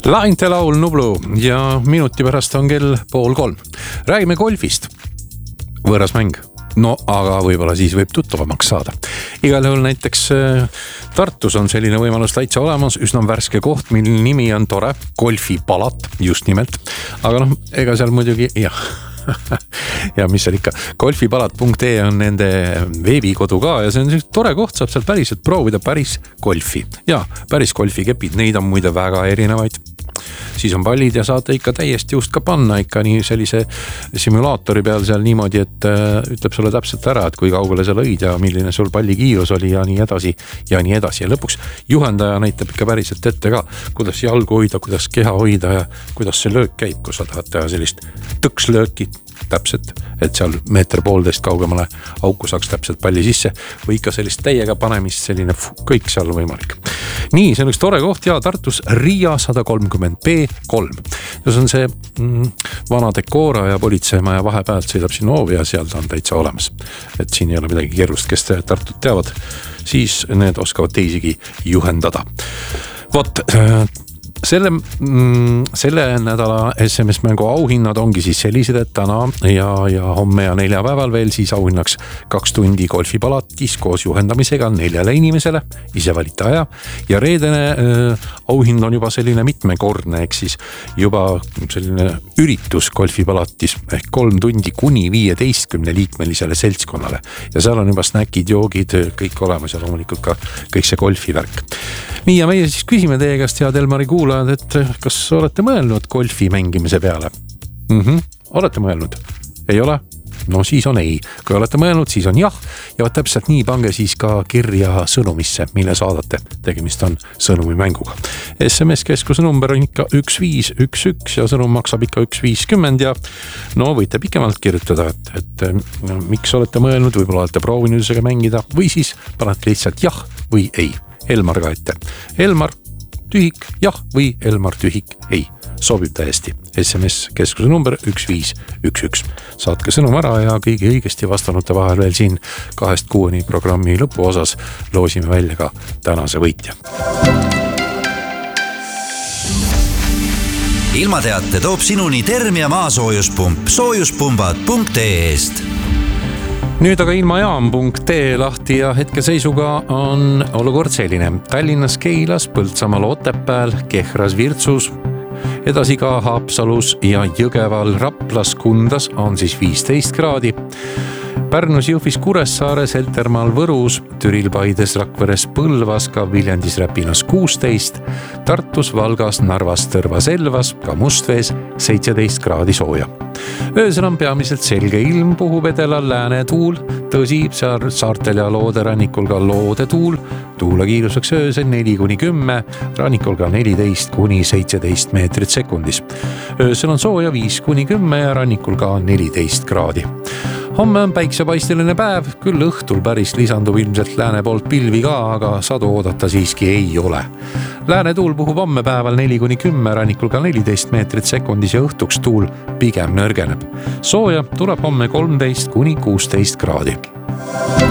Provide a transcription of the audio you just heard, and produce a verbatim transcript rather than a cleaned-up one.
Lainte laul Nublu ja minuti pärast on kell pool kolm. Räägime golfist. Võõras mäng. No aga võib-olla siis võib tuttavamaks saada. Igal juhul näiteks Tartus on selline võimalus täitsa olemas, üsna värske koht, mille nimi on tore, golfipalat, just nimelt. Aga noh, ega seal muidugi, jah, ja mis seal ikka, golfipalat punkt ee on nende veebikodu ka ja see on selline tore koht, saab seal päriselt proovida päris golfi. Ja päris golfikepid, neid on muide väga erinevaid. Siis on pallid ja saate ikka täiesti just ka panna ikka nii sellise simulaatori peal seal niimoodi, et äh, ütleb sulle täpselt ära, et kui kaugele sa lõid ja milline sul palli kiirus oli ja nii edasi ja nii edasi. Ja lõpuks juhendaja näitab ikka päriselt ette ka, kuidas jalgu hoida, kuidas keha hoida ja kuidas see löök käib, kui sa tahad teha sellist tõkslööki täpselt, et seal meeter poolteist kaugemale auku saaks täpselt palli sisse või ikka sellist täiega panemist, selline kõik seal on võimalik. Nii, see on üks tore koht ja Tartus Riia sada kolmkümmend B kolm. See on see mm, vana Dekoora ja politseimaja vahepealt sõidab siin hoovi ja seal ta on täitsa olemas. Et siin ei ole midagi keerust, kes Tartut teavad, siis need oskavad teisigi juhendada. Vot, Selle, mm, selle nädala S M S-mängu auhinnad ongi siis sellised, et täna ja, ja homme ja neljapäeval veel siis auhinnaks kaks tundi golfipalatis koos juhendamisega neljale inimesele, ise valite aja. Ja reedene äh, auhind on juba selline mitmekordne, ehk siis juba selline üritus golfipalatis ehk kolm tundi kuni viieteistkümne liikmelisele seltskonnale. Ja seal on juba snäkid, joogid, kõik olemas ja loomulikult ka kõik see golfivärk. Nii ja meie siis küsime teie käest, head Elmari kuulajad, et kas olete mõelnud golfi mängimise peale? Mm-hmm. Olete mõelnud? Ei ole? No siis on ei. Kui olete mõelnud, siis on jah. Ja täpselt nii pange siis ka kirja sõnumisse, mille saadate. Tegemist on sõnumimänguga. S M S-keskuse number on ikka üks viis üks üks ja sõnum maksab ikka üks viiskümmend ja no võite pikemalt kirjutada, et, et no, miks olete mõelnud, võib-olla olete proovinud isegi mängida või siis panete lihtsalt jah või ei. Elmar ka ette. Elmar tühik jah või Elmar tühik ei. Sobib täiesti. S M S keskuse number üks viis üks üks. Saatke sõnum ära ja kõigi õigesti vastanute vahel veel siin kahest kuueni programmi lõpu osas loosime välja ka tänase võitja. Ilmateate toob sinuni Termia maasoojuspump soojuspumbad punkt ee-st. Nüüd aga ilmajaam punkt ee lahti ja hetkeseisuga on olukord selline. Tallinnas Keilas, Põltsamaal Otepääl, Kehras Virtsus, edasi ka Haapsalus ja Jõgeval Raplas Kundas on siis viisteist kraadi. Pärnus, Jõhvis, Kuressaares, Heltermaal, Võrus, Türil, Paides, Rakveres, Põlvas, ka Viljandis, Räpinas kuusteist, Tartus, Valgas, Narvas, Tõrvas, Elvas, ka Mustvees seitseteist kraadi sooja. Öösel on peamiselt selge ilm, puhub edelal lääne tuul, tõsi, saartel ja loode rannikul ka loode tuul, tuule kiiruseks öösel neli kuni kümme, rannikul ka neliteist kuni seitseteist meetrit sekundis. Öösel on sooja viis kuni kümme ja rannikul ka neliteist kraadi. Homme on päiksepaisteline päev, küll õhtul päris lisandub ilmselt lääne poolt pilvi ka, aga sadu oodata siiski ei ole. Lääne tuul puhub homme päeval neli kuni kümme, rannikul ka neliteist meetrit sekundis ja õhtuks tuul pigem nõrgeneb. Sooja tuleb homme kolmteist kuni kuusteist kraadi.